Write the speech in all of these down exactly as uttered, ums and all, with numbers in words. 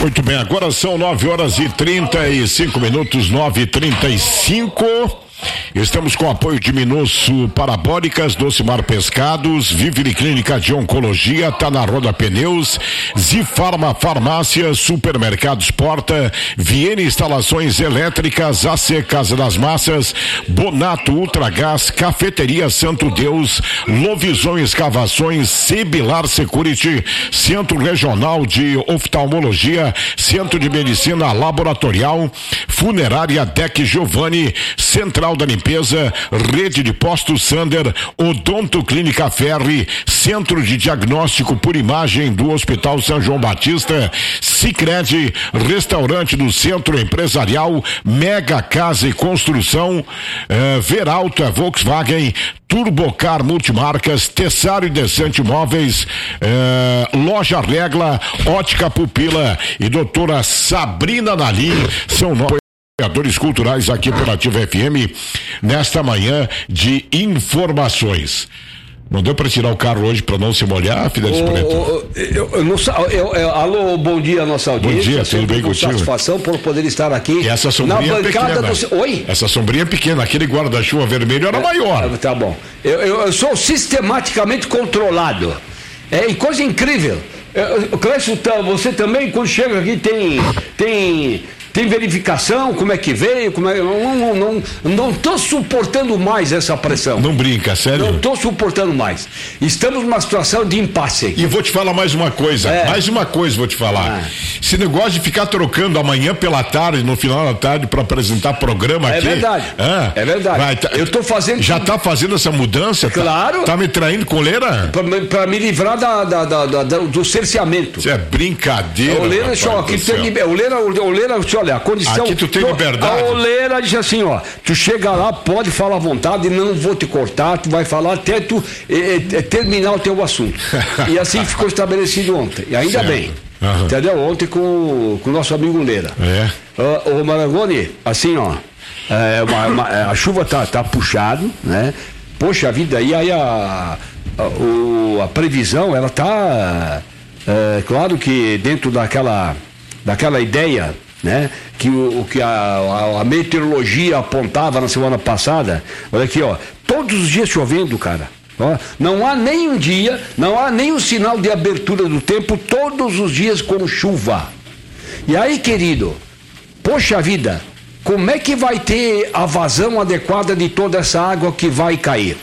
Muito bem, agora são nove horas e trinta e cinco minutos, nove e trinta e cinco. Estamos com apoio de Minosso Parabólicas, Docimar Pescados, Vivere Clínica de Oncologia, tá na Roda Pneus, Zifarma Farmácia, Supermercados Porta, Viene Instalações Elétricas, A C Casa das Massas, Bonato Ultragás, Cafeteria Santo Deus, Lovisão Escavações, Cibilar Security, Centro Regional de Oftalmologia, Centro de Medicina Laboratorial, Funerária Deck Giovanni, Central da Limpeza, Rede de Postos Sander, Odonto Clínica Ferri, Centro de Diagnóstico por Imagem do Hospital São João Batista, Sicredi, Restaurante do Centro Empresarial, Mega Casa e Construção, eh, Veralto é Volkswagen, Turbocar Multimarcas, Tessário e Decente Móveis, eh, Loja Regla, Ótica Pupila e doutora Sabrina Nalim são nós. Apoiadores culturais aqui pela Ativa F M nesta manhã de informações. Não deu para tirar o carro hoje para não se molhar, Fidelis Preto? Eu, eu não, eu, eu, alô, bom dia, nossa audiência. Bom dia, tudo bem contigo? Satisfação por poder estar aqui e essa sombrinha na bancada pequena. do... Oi? Essa sombrinha pequena, aquele guarda-chuva vermelho era é, maior. Tá bom. Eu, eu, eu sou sistematicamente controlado. É coisa incrível. Clécio, você também, quando chega aqui, tem... tem Tem verificação, como é que veio, como é, não, não, não, não tô suportando mais essa pressão. Não brinca, sério? Não tô suportando mais. Estamos numa situação de impasse. E vou te falar mais uma coisa, é. mais uma coisa vou te falar. Ah. Esse negócio de ficar trocando amanhã pela tarde, no final da tarde, para apresentar programa é aqui. Verdade. Ah, é verdade. Vai, tá, eu tô fazendo. Já tá fazendo essa mudança? Claro. Tá, tá me traindo coleira? Para me livrar da, da, da, da, do cerceamento. Isso é brincadeira. A oleira, só, aqui tem, oleira, oleira, olha, a condição. Aqui tu tem liberdade. A oleira diz assim, ó, tu chega lá, pode falar à vontade, não vou te cortar, tu vai falar até tu eh, eh, terminar o teu assunto. E assim ficou estabelecido ontem. E ainda certo. Bem. Uhum. Entendeu? Ontem com, com o nosso amigo Leira. É. Uh, o Marangoni, assim, ó, é, uma, uma, a chuva tá, tá puxado, né? Poxa vida, e aí a, a, o, a previsão, ela tá, é, claro que dentro daquela, daquela ideia, né? Que o, o que a, a, a meteorologia apontava na semana passada, olha aqui, ó, todos os dias chovendo, cara. Ó, não há nem um dia, não há nem um sinal de abertura do tempo, todos os dias com chuva. E aí, querido, poxa vida, como é que vai ter a vazão adequada de toda essa água que vai cair?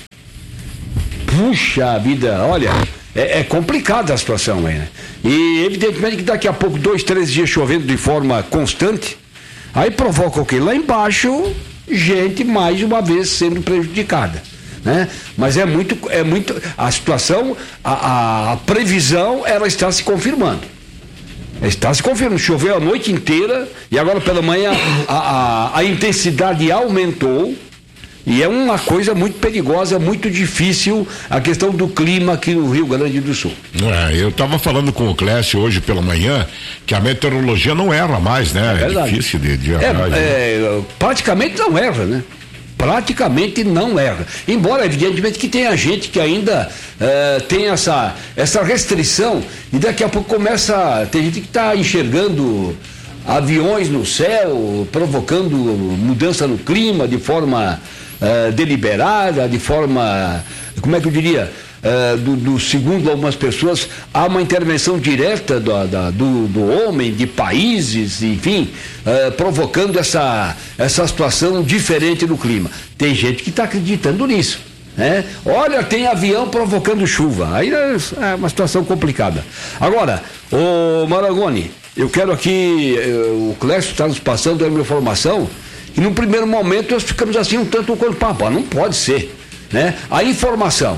Puxa vida, olha, é, é complicada a situação aí, né? E evidentemente que daqui a pouco, dois, três dias chovendo de forma constante, aí provoca o quê? Lá embaixo, gente mais uma vez sendo prejudicada, né? Mas é muito, é muito, a situação, a, a, a previsão, ela está se confirmando. Está se confirmando, choveu a noite inteira e agora pela manhã a, a, a intensidade aumentou. E é uma coisa muito perigosa, muito difícil a questão do clima aqui no Rio Grande do Sul. É, eu estava falando com o Clécio hoje pela manhã que a meteorologia não erra mais, né? É, é difícil de, de errar. É, é, praticamente não erra, né? Praticamente não erra. Embora, evidentemente, que tenha gente que ainda é, tem essa, essa restrição e daqui a pouco começa. Tem gente que está enxergando aviões no céu, provocando mudança no clima de forma. Uh, deliberada, de forma, como é que eu diria, uh, do, do segundo algumas pessoas, há uma intervenção direta do, da, do, do homem, de países, enfim, uh, provocando essa, essa situação diferente no clima. Tem gente que está acreditando nisso, né? Olha, tem avião provocando chuva, aí é uma situação complicada. Agora, ô Marangoni, eu quero aqui, uh, o Clécio está nos passando a minha informação. E no primeiro momento nós ficamos assim um tanto quanto papo, não pode ser, né? A informação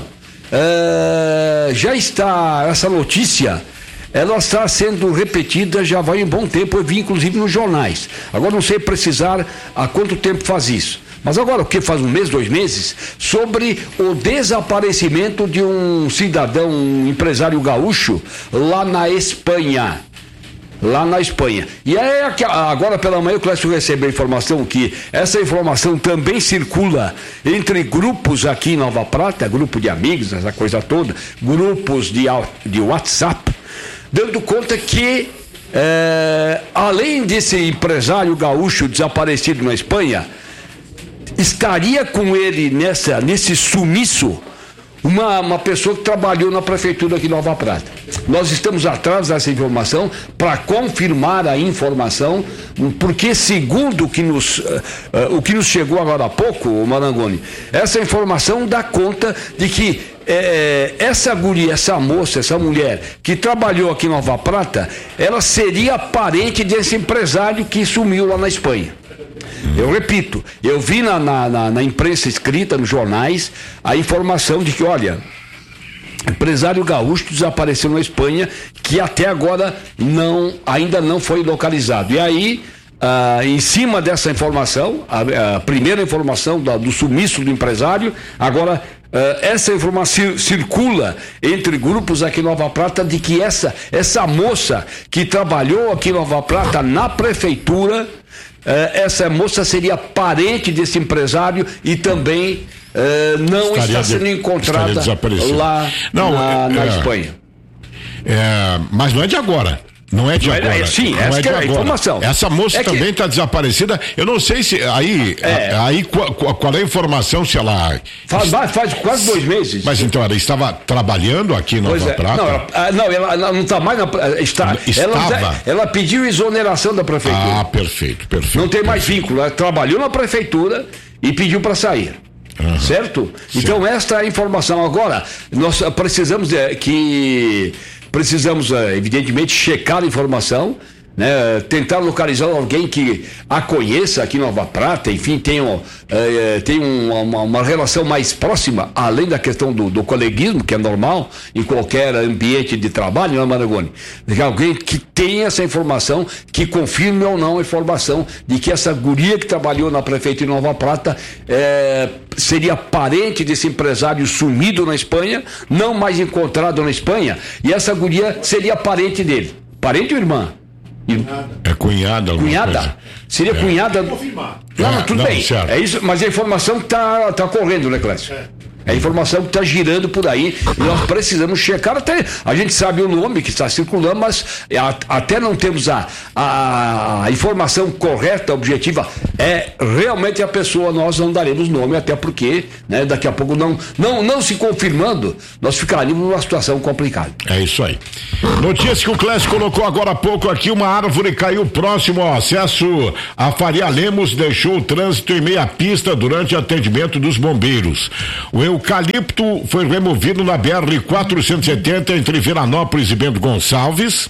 é, já está, essa notícia, ela está sendo repetida já vai um bom tempo, eu vi inclusive nos jornais. Agora não sei precisar há quanto tempo faz isso. Mas agora, o que faz um mês, dois meses, sobre o desaparecimento de um cidadão, um empresário gaúcho, lá na Espanha. Lá na Espanha. E é agora pela manhã o Clécio recebeu a informação que essa informação também circula entre grupos aqui em Nova Prata, grupo de amigos, essa coisa toda, grupos de, de WhatsApp, dando conta que é, além desse empresário gaúcho desaparecido na Espanha, estaria com ele nessa, nesse sumiço uma, uma pessoa que trabalhou na prefeitura aqui de Nova Prata. Nós estamos atrás dessa informação para confirmar a informação, porque segundo o que nos, uh, uh, o que nos chegou agora há pouco, Marangoni, essa informação dá conta de que é, essa guria, essa moça, essa mulher que trabalhou aqui em Nova Prata, ela seria parente desse empresário que sumiu lá na Espanha. Eu repito, eu vi na, na, na, na imprensa escrita, nos jornais, a informação de que, olha, empresário gaúcho desapareceu na Espanha, que até agora não, ainda não foi localizado. E aí, ah, em cima dessa informação, a, a primeira informação da, do sumiço do empresário, agora ah, essa informação circula entre grupos aqui em Nova Prata de que essa, essa moça que trabalhou aqui em Nova Prata na prefeitura, essa moça seria parente desse empresário e também uh, não estaria está sendo encontrada lá não, na, na é, Espanha. É, mas não é de agora. Não é de agora. É, sim, não essa é que é a informação. Essa moça é que... também está desaparecida. Eu não sei se aí, é. aí qual, qual é a informação se ela faz, faz quase dois meses. Mas então ela estava trabalhando aqui em Nova é. Prata? Não, ela, não, ela, ela não está mais na, está. Estava. Ela, ela pediu exoneração da prefeitura. Ah, perfeito, perfeito. Não tem mais perfeito. vínculo. Ela trabalhou na prefeitura e pediu para sair. Uhum. Certo? Sim. Então esta é a informação. Agora nós precisamos de, que Precisamos, evidentemente, checar a informação, né? Tentar localizar alguém que a conheça aqui em Nova Prata, enfim, tenha, é, tenha uma, uma relação mais próxima, além da questão do, do coleguismo, que é normal em qualquer ambiente de trabalho, não é, Marangoni? Alguém que tenha essa informação, que confirme ou não a informação de que essa guria que trabalhou na prefeitura de Nova Prata é, seria parente desse empresário sumido na Espanha, não mais encontrado na Espanha, e essa guria seria parente dele. Parente ou irmã? É cunhada. Cunhada? Coisa. Seria é. cunhada. Confirmar. Não, é, tudo não, bem. Certo. É isso, mas a informação que está tá correndo, né, Clécio? É. É a informação que está girando por aí e nós precisamos checar. Até a gente sabe o nome que está circulando, mas a, até não temos a, a, a informação correta, objetiva. É realmente a pessoa, nós não daremos nome, até porque, né, daqui a pouco não, não, não se confirmando, nós ficaríamos numa situação complicada. É isso aí. Notícia que o Clécio colocou agora há pouco aqui: uma árvore caiu próximo ao acesso a Faria Lemos, deixou o trânsito em meia pista durante atendimento dos bombeiros. O eucalipto foi removido na B R quatrocentos e setenta entre Veranópolis e Bento Gonçalves,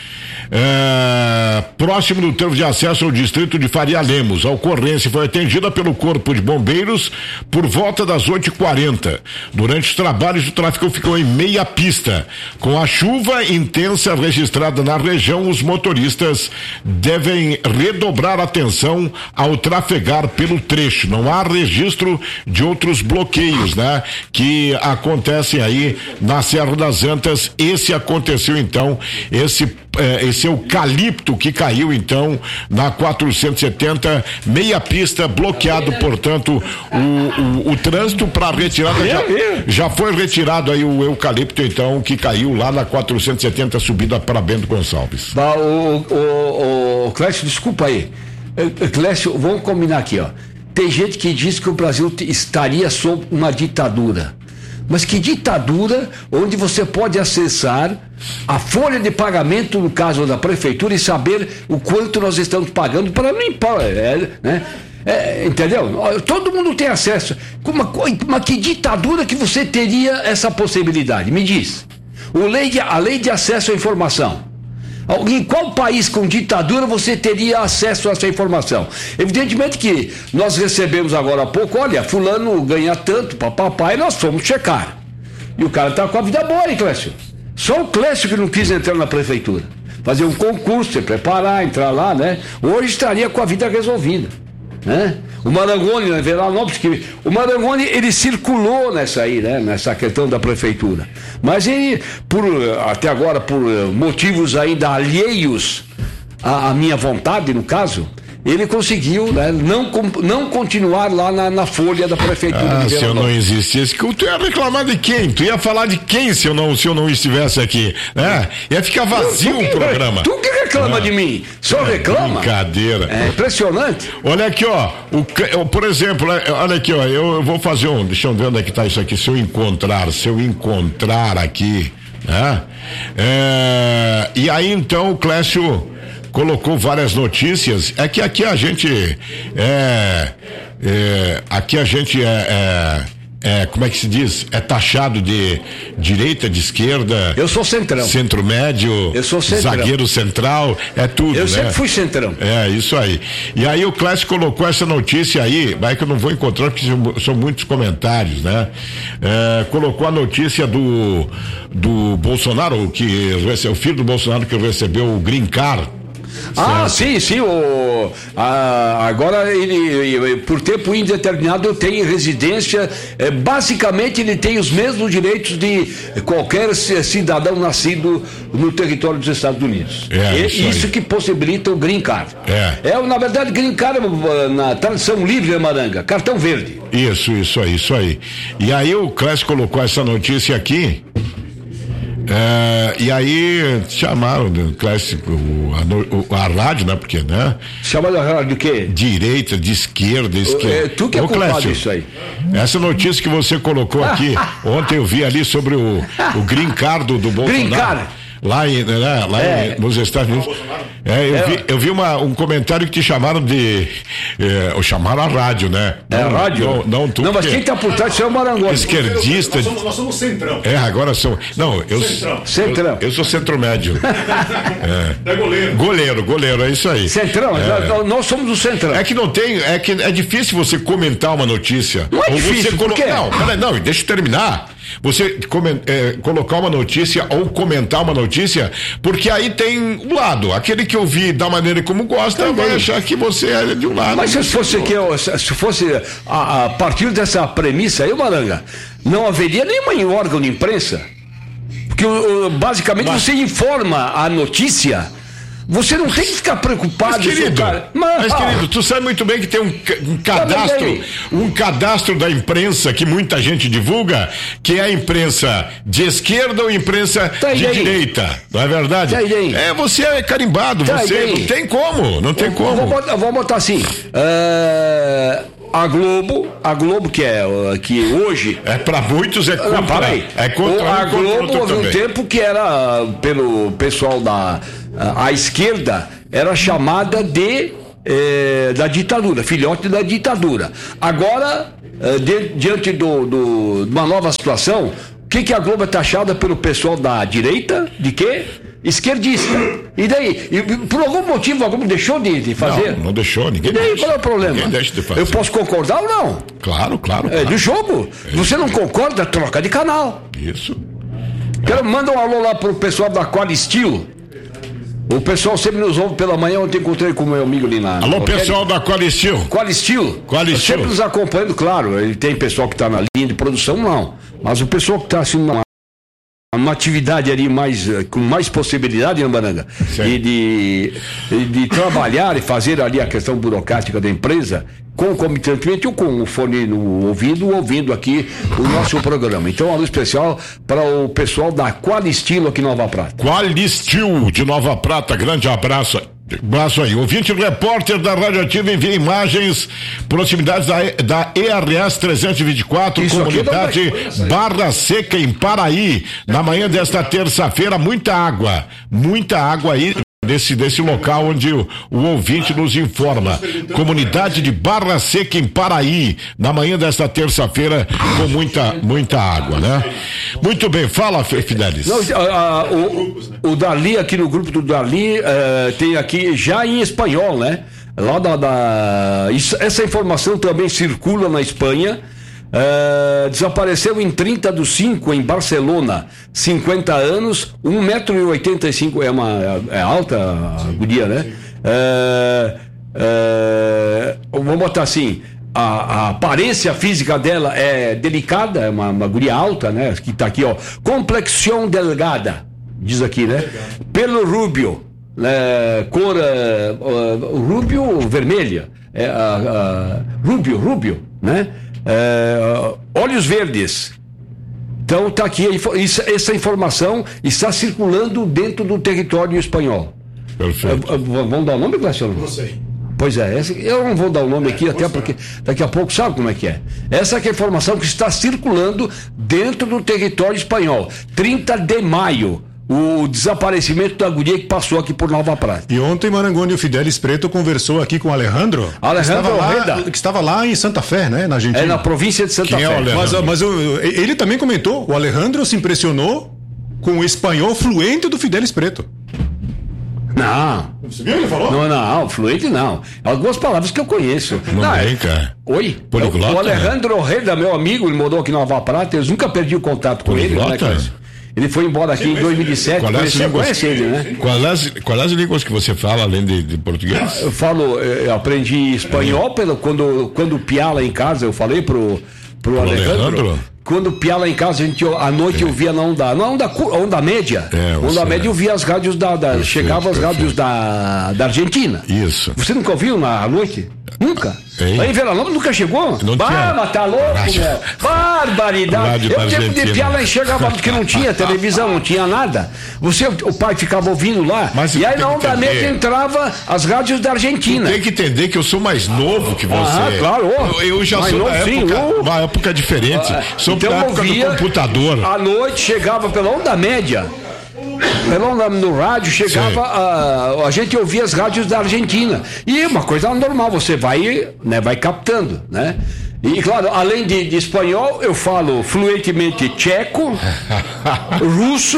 é, próximo do trevo de acesso ao distrito de Faria Lemos. A ocorrência foi atendida pelo Corpo de Bombeiros por volta das oito e quarenta. Durante os trabalhos, o tráfego ficou em meia pista. Com a chuva intensa registrada na região, os motoristas devem redobrar atenção ao trafegar pelo trecho. Não há registro de outros bloqueios, né, que acontecem aí na Serra das Antas. Esse aconteceu então, esse É, esse eucalipto que caiu então na quatrocentos e setenta, meia pista, bloqueado, portanto, o, o, o trânsito para retirada já, já foi retirado aí o eucalipto então que caiu lá na quatrocentos e setenta, subida para Bento Gonçalves. Bah, o, o, o Clécio, desculpa aí, Clécio, vamos combinar aqui, ó. Tem gente que diz que o Brasil estaria sob uma ditadura. Mas que ditadura onde você pode acessar a folha de pagamento, no caso da prefeitura, e saber o quanto nós estamos pagando para limpar, é, né? É, entendeu? Todo mundo tem acesso. Uma, mas que ditadura que você teria essa possibilidade? Me diz. O lei de, a lei de acesso à informação. Em qual país com ditadura você teria acesso a essa informação? Evidentemente que nós recebemos agora há pouco, olha, fulano ganha tanto, papapá, e nós fomos checar. E o cara está com a vida boa, hein, Clécio? Só o Clécio que não quis entrar na prefeitura. Fazer um concurso, se preparar, entrar lá, né? Hoje estaria com a vida resolvida, né? O Marangoni, né, Veranópolis, que o Marangoni, ele circulou nessa aí, né, nessa questão da prefeitura, mas ele, por, até agora, por motivos ainda alheios à, à minha vontade, no caso, ele conseguiu, né, não, não continuar lá na, na folha da prefeitura. Ah, de se eu não existisse, tu ia reclamar de quem? Tu ia falar de quem se eu não, se eu não estivesse aqui, né? Ia ficar vazio o programa. Tu que reclama ah, de mim, só é, reclama. Brincadeira. É impressionante. Olha aqui, ó, o, por exemplo, olha aqui, ó, eu, eu vou fazer um, deixa eu ver onde é que tá isso aqui, se eu encontrar, se eu encontrar aqui, né? É, e aí então o Clécio colocou várias notícias. É que aqui a gente é, é aqui a gente é, é, é como é que se diz? É taxado de direita, de esquerda. Eu sou centrão. Centro médio. Eu sou centrão. Zagueiro central, é tudo, Eu né? sempre fui centrão. É, isso aí. E aí o Clássico colocou essa notícia aí, vai que eu não vou encontrar porque são muitos comentários, né? É, colocou a notícia do do Bolsonaro, que o filho do Bolsonaro que recebeu o Green Card. Ah, sim, sim. O, a, agora ele, ele, por tempo indeterminado, tem residência. É, basicamente, ele tem os mesmos direitos de qualquer cidadão nascido no território dos Estados Unidos. É, é isso, isso que possibilita o Green Card. É. é, na verdade, Green Card, na tradução livre, Maranga, cartão verde. Isso, isso aí, isso aí. E aí o Clécio colocou essa notícia aqui. É, e aí chamaram o clássico a, a, a rádio, né? Porque, né? Chamaram a rádio do quê? Direita, de esquerda, esquerda. É, tu que é Ô, culpado Clécio, disso aí. Essa notícia que você colocou aqui, ontem eu vi ali sobre o, o Green Card do, do Bolsonaro. Green Card. Lá, em, né, lá é. em, nos Estados Unidos. É, eu, é. Vi, eu vi uma, um comentário que te chamaram de. É, ou chamaram a rádio, né? É a rádio? Não, não, tu, não mas quem está por trás é o Marangola. Esquerdista. Nós somos, nós somos centrão. É, agora são. Não, eu. Centrão. Centrão. Eu, eu sou centro-médio. É. É goleiro. Goleiro, goleiro, é isso aí. Centrão, é. nós, nós somos o centrão. É que não tem. É que é difícil você comentar uma notícia. Não é ou difícil, você colo... Não, peraí, não, deixa eu terminar. Você come, é, colocar uma notícia ou comentar uma notícia, porque aí tem um lado, aquele que ouvir da maneira como gosta, também vai achar que você é de um lado. Mas se fosse, que eu, se fosse a, a partir dessa premissa aí, Maranga, não haveria nenhum órgão de imprensa, porque basicamente mas... você informa a notícia. Você não tem que ficar preocupado. Mas, querido, cara... mas, mas, querido, tu sabe muito bem que tem um, um cadastro, um cadastro da imprensa que muita gente divulga, que é a imprensa de esquerda ou imprensa tá de direita, não é verdade? Tá é, você é carimbado, tá você não tem como, não tem como. Vou botar, vou botar assim, uh, a Globo, a Globo que é, que hoje... É para muitos é contra. Não, para aí. É contra, a Globo houve um também. tempo que era, pelo pessoal da... A esquerda era chamada de eh, da ditadura, filhote da ditadura. Agora, eh, de, diante do, do, de uma nova situação, o que, que a Globo é taxada pelo pessoal da direita? De quê? Esquerdista. E daí? E, por algum motivo a Globo deixou de, de fazer? Não, não deixou, ninguém. E daí, deixa, qual é o problema? Ninguém deixa de fazer. Eu posso concordar ou não? Claro, claro. É claro. do jogo. É. Você não concorda, troca de canal. Isso. Quero mandar um alô lá pro pessoal da Qualistil. O pessoal sempre nos ouve pela manhã. Ontem encontrei com o meu amigo ali na... Alô, pessoal da Qualistil. Qualistil. Qualistil. Sempre nos acompanhando, claro. Ele tem pessoal que está na linha de produção, não. Mas o pessoal que está assim, uma, uma atividade ali mais, com mais possibilidade, né, Maranga? E de, de, de trabalhar e fazer ali a questão burocrática da empresa, concomitantemente ou com o fone no ouvido, ouvindo aqui o nosso programa. Então, um alô especial para o pessoal da Qualistil aqui em Nova Prata. Qualistil de Nova Prata, grande abraço. Abraço aí. Ouvinte repórter da Radioativa envia imagens, proximidades da, da E R S trezentos e vinte e quatro, isso comunidade Barra Seca, em Paraí. Na manhã desta terça-feira, muita água. Muita água aí. Desse, desse local onde o, o ouvinte nos informa. Comunidade de Barra Seca, em Paraí, na manhã desta terça-feira, com muita, muita água, né? Muito bem, fala, Fidelis. Não, a, a, o, o Dali, aqui no grupo do Dali, uh, tem aqui já em espanhol, né? Lá da, da isso, essa informação também circula na Espanha. Uh, desapareceu em trinta do cinco em Barcelona, cinquenta anos, um metro e oitenta e cinco, é uma é alta a guria, né? Uh, uh, vamos botar assim, a, a aparência física dela é delicada, é uma, uma guria alta, né? Que tá aqui, ó, complexião delgada, diz aqui, né? Pelo rubio, é, cor é, rubio vermelha, é, a, a, rubio, rubio, né? É, olhos verdes. Então está aqui, essa informação está circulando dentro do território espanhol. Perfeito. É, vamos dar o nome, Glaciano? Não sei. Pois é, eu não vou dar o nome aqui, até porque daqui a pouco sabe como é que é. Essa que é a informação que está circulando dentro do território espanhol. trinta de maio, o desaparecimento da guria que passou aqui por Nova Prata. E ontem Marangoni e o Fidelis Preto conversou aqui com o Alejandro, Alejandro que, estava lá, Reda. que estava lá em Santa Fé, né, na Argentina. É na província de Santa Quem é Fé. o Alejandro? Mas, mas eu- ele também comentou, o Alejandro se impressionou com o espanhol fluente do Fidelis Preto. Não, Você viu o que ele falou? não, não, fluente não. Algumas palavras que eu conheço. Não é- vem, cara. Oi? Poliglota, o Alejandro Reda, meu amigo, ele morou aqui em Nova Prata, eu nunca perdi o contato com ele. Né, Poliglota? Cláudio? Ele foi embora aqui em dois mil e sete, Qual é as você línguas? conhece ele, né? Quais as, quais as línguas que você fala além de, de português? Eu falo, eu aprendi espanhol pelo, quando, quando piá lá em casa, eu falei pro, pro, Alejandro. Alejandro? Quando piá lá em casa, a gente, à noite eu via na onda, na onda, cu- onda média. É, onda você- média eu via as rádios da. da Perfeito, chegava as rádios perfeito. da, da Argentina. Isso. Você nunca ouviu na noite? Nunca? Hein? Aí em Veranópolis nunca chegou? Não bah, tinha. mas tá louco, Rádio. meu. Barbaridade. Rádio Eu da tempo de Argentina. piá lá chegava porque não tinha televisão, não tinha nada. Você, o pai ficava ouvindo lá. Mas e aí tem na que onda entender. média entrava as rádios da Argentina. Tem que entender que eu sou mais novo que você. Ah, claro, ó. Eu, eu já Mais sou novo, da sim, época, ó. uma época diferente. Sou Então da eu época ouvia, do computador. à noite chegava pela onda média. Pela onda no rádio chegava a, a gente ouvia as rádios da Argentina. E uma coisa normal, você vai, né, vai captando, né? E claro, além de, de espanhol, eu falo fluentemente tcheco, russo,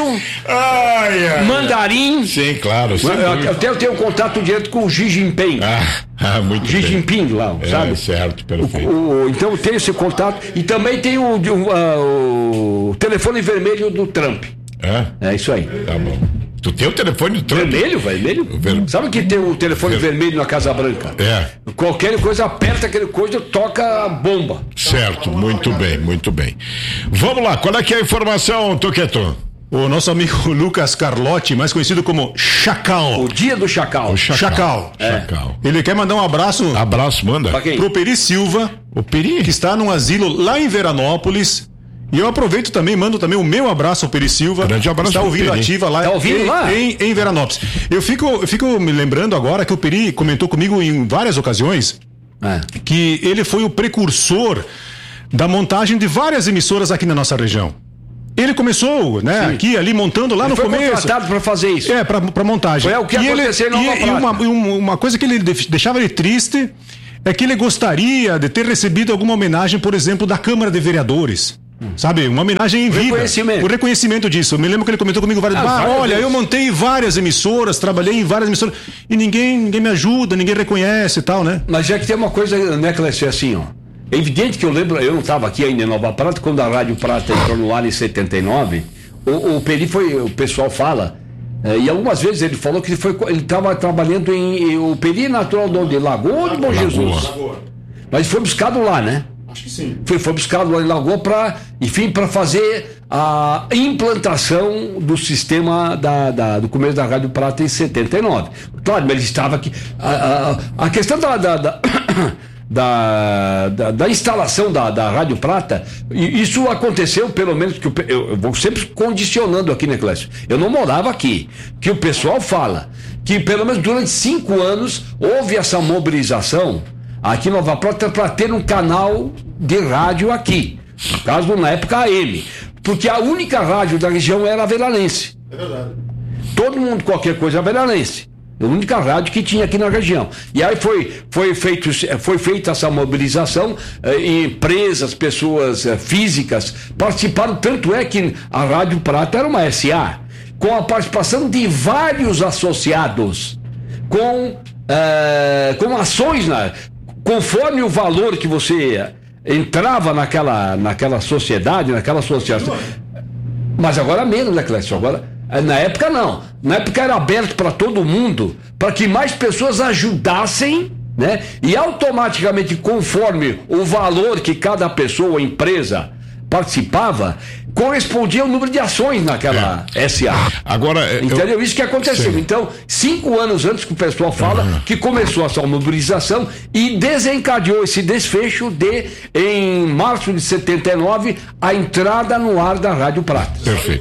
Ai, ai. mandarim. Sim, claro. Sim. Eu até eu tenho um contato direto com o Xi Jinping. Ah, ah, muito Xi bem. Jinping lá, É, sabe? certo, perfeito. O- o- então eu tenho esse contato. E também tem o, o, ah, o telefone vermelho do Trump. É? É isso aí. Tá bom. Tu tem o telefone do Trump? Vermelho, vermelho? Ver- Sabe que tem o telefone Ver- vermelho na Casa Branca? É. Qualquer coisa, aperta aquele coisa, toca a bomba. Certo, muito bem, muito bem. Vamos lá, qual é que é a informação, Toqueto? O nosso amigo Lucas Carlotti, mais conhecido como Chacal. O dia do chacal. O Chacal. Chacal. Chacal. Ele quer mandar um abraço Abraço, manda. Pra quem? pro Peri Silva, O Peri. que está num asilo lá em Veranópolis. E eu aproveito também, mando também o meu abraço ao Peri Silva. Grande abraço Está pro ouvindo Peri. ativa lá, Tá ouvindo em, lá? Em, em Veranópolis. Eu fico, eu fico me lembrando agora que o Peri comentou comigo em várias ocasiões É. que ele foi o precursor da montagem de várias emissoras aqui na nossa região. Ele começou, né, aqui, ali, montando lá no Foi começo. contratado para fazer isso. É, pra, pra montagem. Foi o que e ele, aconteceu em Nova e, e Prata. uma, e uma, uma coisa que ele def- deixava ele triste é que ele gostaria de ter recebido alguma homenagem, por exemplo, da Câmara de Vereadores. Sabe? Uma homenagem em vida. Reconhecimento. O reconhecimento disso. Eu me lembro que ele comentou comigo várias Ah, vezes. Ah, várias olha, vezes. eu montei várias emissoras, trabalhei em várias emissoras e ninguém, ninguém me ajuda, ninguém reconhece e tal, né? Mas é que tem uma coisa, né, Clécio, assim, ó. É evidente que eu lembro, eu não estava aqui ainda em Nova Prata, quando a Rádio Prata entrou no ar em setenta e nove, o, o Peri foi, o pessoal fala, eh, e algumas vezes ele falou que ele foi, ele estava trabalhando em, o Peri é natural de onde? Lagoa ou de Bom Jesus? Lagoa. Mas foi buscado lá, né? Acho que sim. Foi, foi buscado lá em Lagoa para, enfim, para fazer a implantação do sistema da, da- do começo da Rádio Prata em setenta e nove. Claro, mas ele estava aqui. A, a, a questão da, da, da, da, da- da instalação da, da Rádio Prata, e isso aconteceu, pelo menos, que o pe- eu, eu vou sempre condicionando aqui, né, Clécio? Eu não morava aqui. Que o pessoal fala que, pelo menos durante cinco anos, houve essa mobilização aqui em Nova Prata para ter um canal de rádio aqui. No caso, na época, A M. Porque a única rádio da região era a veranense. É verdade. Todo mundo, qualquer coisa, era veranense. A única rádio que tinha aqui na região. E aí foi, foi, feito, foi feita essa mobilização, eh, e empresas, pessoas eh, físicas participaram, tanto é que a Rádio Prata era uma S A, com a participação de vários associados, com, eh, com ações, na, conforme o valor que você entrava naquela, naquela sociedade, naquela associação. Mas agora menos, né, Clécio? Agora, na época não. Na época era aberto para todo mundo, para que mais pessoas ajudassem, né? E automaticamente, conforme o valor que cada pessoa ou empresa participava, correspondia ao número de ações naquela é. S A. Agora, entendeu? Eu... Isso que aconteceu. Sim. Então, cinco anos antes que o pessoal fala uhum. que começou a sua mobilização e desencadeou esse desfecho de, em março de setenta e nove, a entrada no ar da Rádio Prata. Perfeito.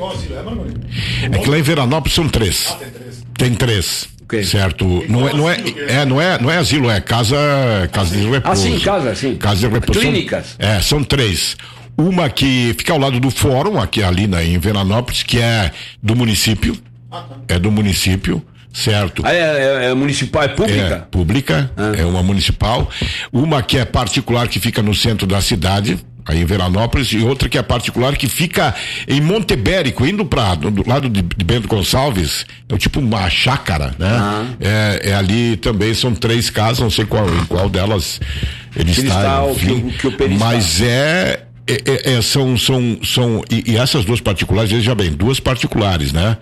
É que lá em Veranópolis são três. Ah, tem três. Tem três. Okay. Certo, não é, não é, é, não é, não é asilo, é casa, casa de repouso. Ah, sim, casa, sim. Casa de repouso. Clínicas. É, são três. Uma que fica ao lado do fórum, aqui ali na, em Veranópolis, que é do município. É do município, certo? Ah, é, é, é municipal, é pública? É pública, ah. é uma municipal. Uma que é particular, que fica no centro da cidade, aí em Veranópolis, e outra que é particular, que fica em Montebérico, indo para do, do lado de, de Bento Gonçalves, é tipo uma chácara, né? Ah. É, é ali também, são três casas, não sei qual, em qual delas ele está, está enfim, que, que o mas é É, é, é, são, são, são e, e essas duas particulares, veja bem, duas particulares, né?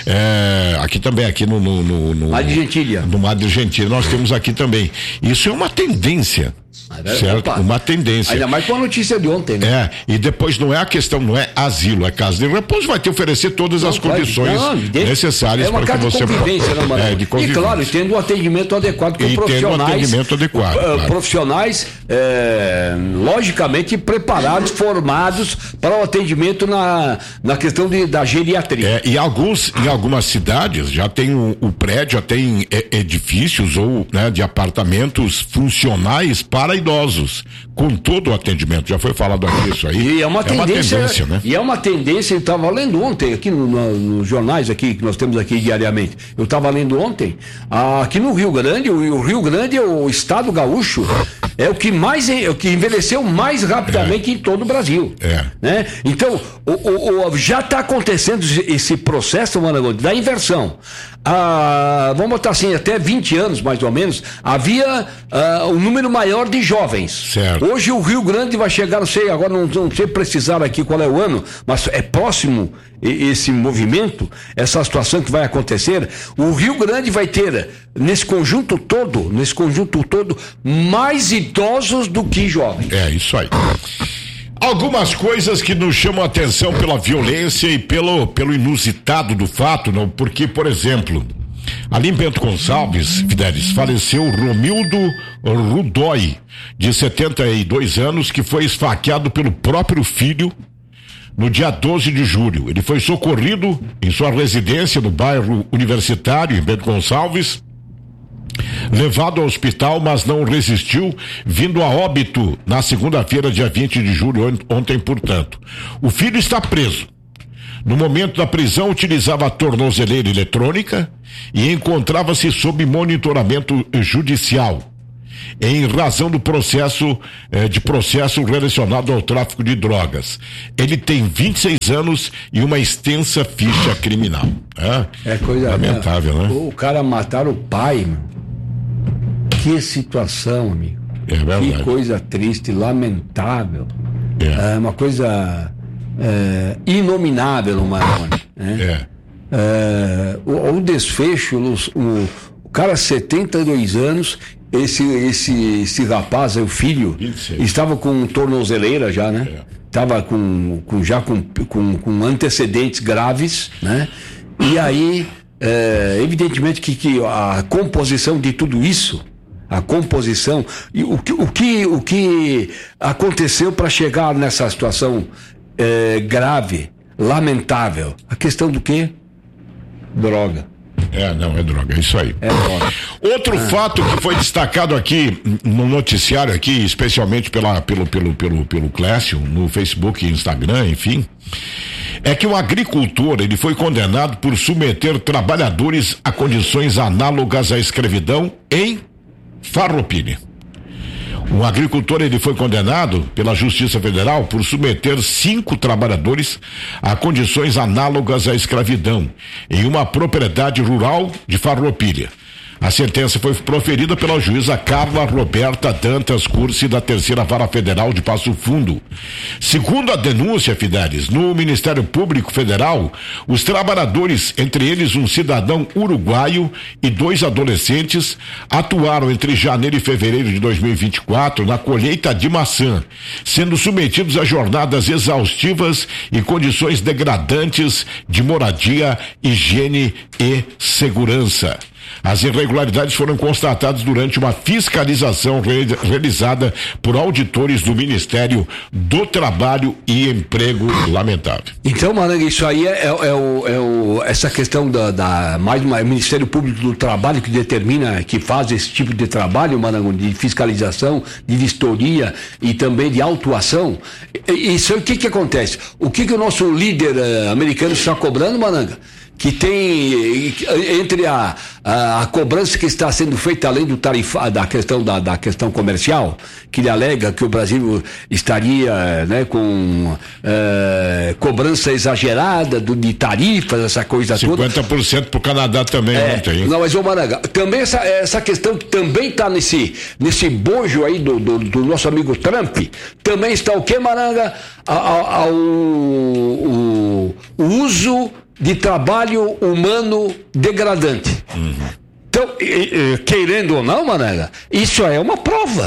É, aqui também, aqui no no, no, no Madre Gentilha. No Madre Gentilha, nós temos aqui também. Isso é uma tendência. É, certo? Opa. Uma tendência. Ainda mais com a notícia de ontem, né? É, e depois não é a questão, não é asilo, é casa de repouso, vai te oferecer todas não, as condições não, necessárias para que você... É uma casa de convivência, né, é, de convivência. E claro, tendo um atendimento adequado com e profissionais... tendo um atendimento adequado, uh, claro. Profissionais, é, logicamente, preparados, formados para o atendimento na, na questão de, da geriatria. É, e alguns, em algumas cidades já tem o, o prédio, já tem edifícios ou, né, de apartamentos funcionais para idosos, com todo o atendimento, já foi falado aqui isso aí. E é uma é tendência, uma tendência, né? E é uma tendência, eu estava lendo ontem, aqui nos no, no jornais aqui, que nós temos aqui diariamente, eu estava lendo ontem, aqui no Rio Grande, o, o Rio Grande, o estado gaúcho, é o que mais, é o que envelheceu mais rapidamente é. em todo o Brasil. É. Né? Então, o, o, o, já está acontecendo esse processo, mano, da inversão. Ah, vamos botar assim, até vinte anos mais ou menos, havia ah, um número maior de jovens. Certo. Hoje o Rio Grande vai chegar, não sei, agora não, não sei precisar aqui qual é o ano, mas é próximo esse movimento, essa situação que vai acontecer. O Rio Grande vai ter, nesse conjunto todo, nesse conjunto todo, mais idosos do que jovens. É, isso aí. Algumas coisas que nos chamam a atenção pela violência e pelo, pelo inusitado do fato, não? Porque, por exemplo, ali em Bento Gonçalves, Fidelis, faleceu Romildo Rudói, de setenta e dois anos, que foi esfaqueado pelo próprio filho no dia doze de julho. Ele foi socorrido em sua residência no bairro Universitário, em Bento Gonçalves, levado ao hospital, mas não resistiu, vindo a óbito na segunda-feira, dia vinte de julho, ontem, portanto. O filho está preso. No momento da prisão, utilizava a tornozeleira eletrônica e encontrava-se sob monitoramento judicial, em razão do processo, eh, de processo relacionado ao tráfico de drogas. Ele tem vinte e seis anos e uma extensa ficha criminal. É, é coisa lamentável, né? O cara mataram o pai, meu. Que situação, amigo. É verdade. Que coisa triste, lamentável. É, é uma coisa é, inominável, Maroni. Né? É. É, o, o desfecho, o, o, o cara, setenta e dois anos, esse, esse, esse rapaz, o filho, vinte e seis. Estava com tornozeleira já, né? É. Estava com, com, já com, com, com antecedentes graves, né? E aí, é, evidentemente que, que a composição de tudo isso, a composição, e o, que, o, que, o que aconteceu para chegar nessa situação é, grave, lamentável, a questão do quê? Droga. É, não, é droga, é isso aí. É droga. Outro ah. fato que foi destacado aqui no noticiário aqui, especialmente pela, pelo, pelo, pelo, pelo Clécio, no Facebook e Instagram, enfim, é que um agricultor, ele foi condenado por submeter trabalhadores a condições análogas à escravidão em Farroupilha. Um agricultor, ele foi condenado pela Justiça Federal por submeter cinco trabalhadores a condições análogas à escravidão em uma propriedade rural de Farroupilha. A sentença foi proferida pela juíza Carla Roberta Dantas Cursi, da Terceira Vara Federal de Passo Fundo. Segundo a denúncia, Fidelis, no Ministério Público Federal, os trabalhadores, entre eles um cidadão uruguaio e dois adolescentes, atuaram entre janeiro e fevereiro de dois mil e vinte e quatro na colheita de maçã, sendo submetidos a jornadas exaustivas e condições degradantes de moradia, higiene e segurança. As irregularidades foram constatadas durante uma fiscalização re- realizada por auditores do Ministério do Trabalho e Emprego. Lamentável. Então, Maranga, isso aí é, é, é, o, é o, essa questão da, da mais uma, o Ministério Público do Trabalho que determina, que faz esse tipo de trabalho, Maranga, de fiscalização, de vistoria e também de autuação. Isso aí, o que que acontece? O que que o nosso líder uh, americano está cobrando, Maranga? Que tem entre a, a, a cobrança que está sendo feita além do tarifa, da questão da, da questão comercial, que ele alega que o Brasil estaria, né, com é, cobrança exagerada do, de tarifas, essa coisa toda. cinquenta por cento para o Canadá também é, ontem. Não, mas ô Maranga, também essa, essa questão que também está nesse, nesse bojo aí do, do, do nosso amigo Trump, também está o que, Maranga? A, a, a, o, o, o uso de trabalho humano degradante. Uhum. Então, e, e, querendo ou não, Maranga, isso é uma prova.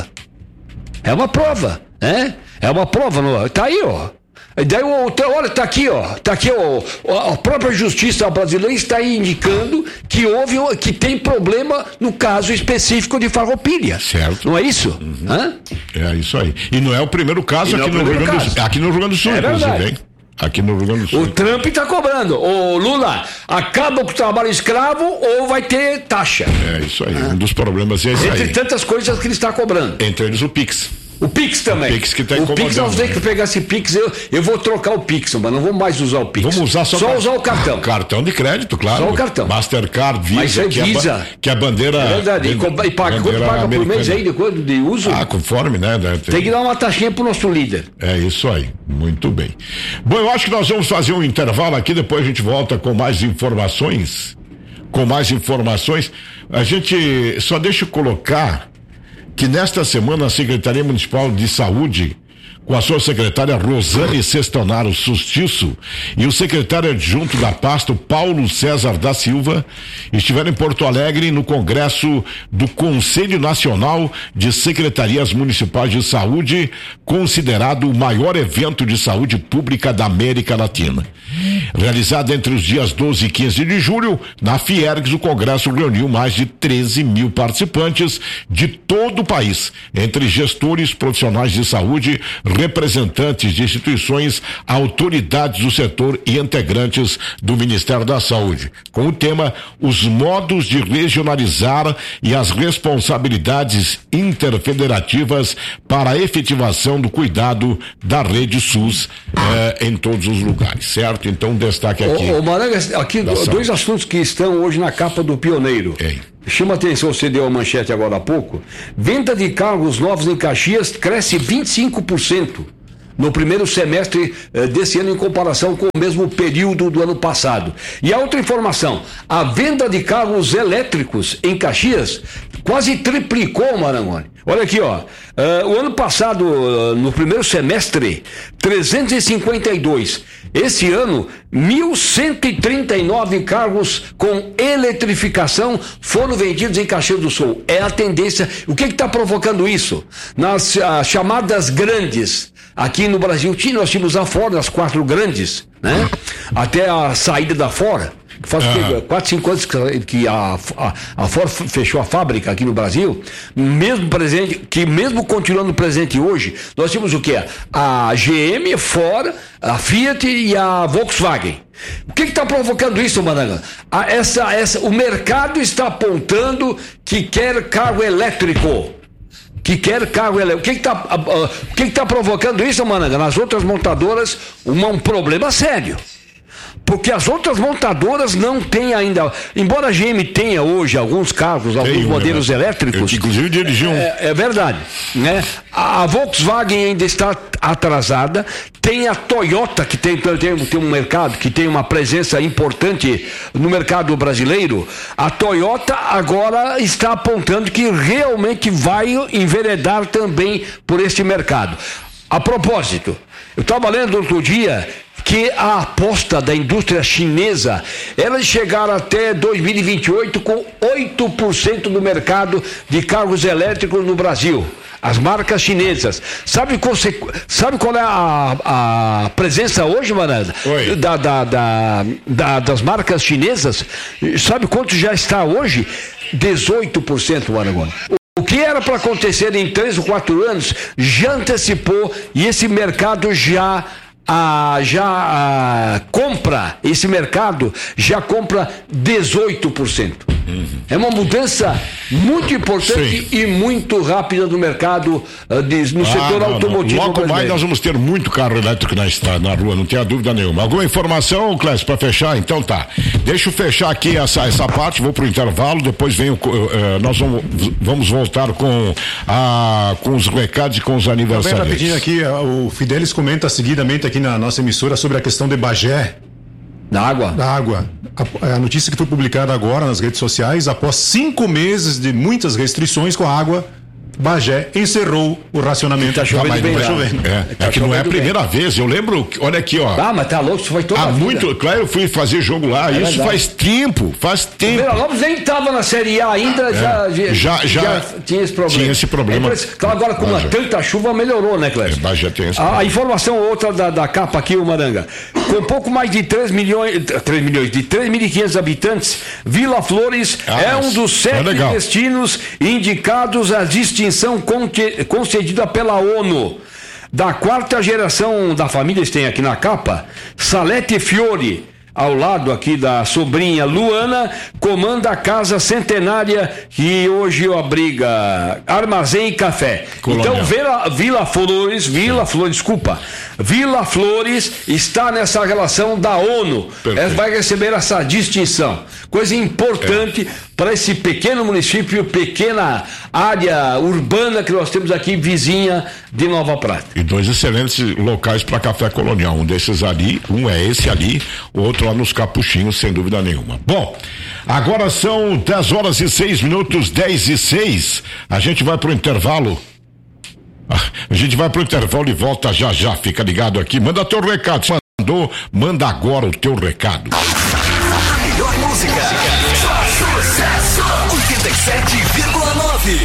É uma prova, né? É uma prova, não, tá aí, ó. Daí, olha, tá aqui, ó. Tá aqui, ó. A própria justiça brasileira está aí indicando que houve, que tem problema no caso específico de Farroupilha. Certo. Não é isso? Uhum. Hã? É isso aí. E não é o primeiro caso, aqui, é no primeiro Rio caso. Do, aqui no Rio Grande do Sul, é inclusive, hein? Aqui no Rio Grande do Sul. O Trump está cobrando. Ô Lula, acaba com o trabalho escravo ou vai ter taxa? É isso aí. Ah. Um dos problemas é esse Entre aí. tantas coisas que ele está cobrando. Entre eles o Pix. O Pix também. O Pix que está incomodando. O Pix, nós temos que pegar esse Pix, eu, eu vou trocar o Pix, mas não vou mais usar o Pix. Vamos usar só, só pra... usar o cartão. Cartão de crédito, claro. Só o cartão. Mastercard, Visa, mas é que, Visa. É a, que é a bandeira. É verdade. Bandeira, e paga, quanto paga americana. Por mês aí de, quando, de uso? Ah, conforme, né? Tem... tem que dar uma taxinha pro nosso líder. É isso aí. Muito bem. Bom, eu acho que nós vamos fazer um intervalo aqui, depois a gente volta com mais informações. Com mais informações. A gente só deixa eu colocar que nesta semana a Secretaria Municipal de Saúde, com a sua secretária Rosane Sestonaro Sustiço e o secretário adjunto da pasta, Paulo César da Silva, estiveram em Porto Alegre no Congresso do Conselho Nacional de Secretarias Municipais de Saúde, considerado o maior evento de saúde pública da América Latina. Realizado entre os dias doze e quinze de julho, na Fiergs, o Congresso reuniu mais de treze mil participantes de todo o país, entre gestores, profissionais de saúde, representantes de instituições, autoridades do setor e integrantes do Ministério da Saúde, com o tema Os modos de regionalizar e as responsabilidades interfederativas para a efetivação do cuidado da rede SUS eh, em todos os lugares, certo? Então, destaque aqui. Ô, ô Maranga, aqui dois saúde. assuntos que estão hoje na capa do Pioneiro. Ei. Chama atenção, você deu a manchete agora há pouco. Venda de carros novos em Caxias cresce vinte e cinco por cento no primeiro semestre eh, desse ano em comparação com o mesmo período do ano passado. E a outra informação, a venda de carros elétricos em Caxias quase triplicou, Marangoni. Olha aqui, ó. Uh, o ano passado, uh, no primeiro semestre, trezentos e cinquenta e dois. Esse ano, mil cento e trinta e nove carros com eletrificação foram vendidos em Caxias do Sul. É a tendência. O que está provocando isso? Nas uh, chamadas grandes. Aqui no Brasil, nós tínhamos a Ford, as quatro grandes, né? Até a saída da Ford. Faz uhum. quatro, cinco anos que a, a, a Ford fechou a fábrica aqui no Brasil, mesmo presente, que mesmo continuando presente hoje, nós temos o que? A G M, a Ford, a Fiat e a Volkswagen. O que está provocando isso, Maranga? A, essa, essa, o mercado está apontando que quer carro elétrico. Que quer carro elétrico. O que está uh, uh, que que tá provocando isso, Maranga? Nas outras montadoras, uma, um problema sério. porque as outras montadoras não têm ainda, embora a G M tenha hoje alguns carros, alguns Tem, modelos né? elétricos. Eu, inclusive dirigi um. É, é verdade, né? A, a Volkswagen ainda está atrasada, tem a Toyota que tem, tem, tem um mercado, que tem uma presença importante no mercado brasileiro. A Toyota agora está apontando que realmente vai enveredar também por este mercado. A propósito, eu estava lendo outro dia que a aposta da indústria chinesa era de chegar até dois mil e vinte e oito com oito por cento do mercado de carros elétricos no Brasil. As marcas chinesas. Sabe, sabe qual é a, a presença hoje, Maranda? Da, da, da, da, das marcas chinesas? Sabe quanto já está hoje? dezoito por cento, Maragona. O que era para acontecer em três ou quatro anos já antecipou e esse mercado já, ah, já ah, compra, esse mercado já compra dezoito por cento. Uhum. É uma mudança muito importante. Sim. E muito rápida do mercado uh, de, no ah, setor não, automotivo. Não. Logo brasileiro. Mais nós vamos ter muito carro elétrico na estrada, na rua, não tenha dúvida nenhuma. Alguma informação, Clécio, para fechar? Então tá. Deixa eu fechar aqui essa, essa parte, vou pro intervalo, depois vem o, uh, nós vamos, vamos voltar com, a, com os recados e com os aniversários. Também rapidinho aqui, o Fidelis comenta seguidamente aqui na nossa emissora sobre a questão de Bagé. Da água? Da água. A, a notícia que foi publicada agora nas redes sociais, após cinco meses de muitas restrições com a água, Bagé encerrou o racionamento. Tá chovendo ah, bem, tá chovendo. É, tá é que não é a primeira bem. vez, eu lembro, olha aqui, ó. Ah, mas tá louco, isso foi toda Há a vida. muito, claro, eu fui fazer jogo lá, é isso verdade. faz tempo, faz tempo. O Vila Lobos nem estava na Série A ainda, é. já, já, já, já tinha esse problema. Tinha esse problema. É, claro, agora com uma tanta chuva melhorou, né, Clécio? É, Bagé tem esse a, problema. a informação outra da, da capa aqui, o Maranga. Com pouco mais de três milhões, três milhões, de três mil e quinhentos habitantes, Vila Flores ah, é um dos sete é destinos indicados à distinção concedida pela ONU. Da quarta geração da família, eles têm aqui na capa, Salete Fiore, ao lado aqui da sobrinha Luana, comanda a casa centenária que hoje abriga Armazém e Café. Colonial. Então, Vila, Vila Flores, Vila Flores, desculpa, Vila Flores está nessa relação da ONU. Ela vai receber essa distinção. Coisa importante é. para esse pequeno município, pequena área urbana que nós temos aqui, vizinha de Nova Prata. E dois excelentes locais para café colonial. Um desses ali, um é esse ali, o outro lá nos Capuchinhos, sem dúvida nenhuma. Bom, agora são dez horas e seis minutos, dez e seis. A gente vai pro intervalo. A gente vai pro intervalo e volta já já. Fica ligado aqui. Manda teu recado. Se mandou, manda agora o teu recado. A melhor música. Sucesso. oitenta e sete vírgula nove.